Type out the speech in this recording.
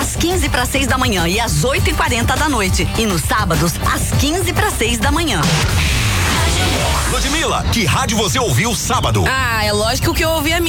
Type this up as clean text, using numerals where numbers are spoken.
às 5:45 da manhã e às 8:40 da noite. E nos sábados, às 5:45 da manhã. Ludmilla, que rádio você ouviu sábado? Ah, é lógico que eu ouvi a minha.